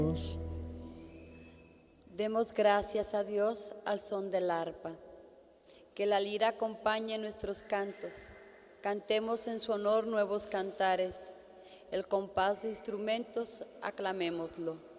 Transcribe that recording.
Demos gracias a Dios al son del arpa. Que la lira acompañe nuestros cantos. Cantemos en su honor nuevos cantares. El compás de instrumentos, aclamémoslo.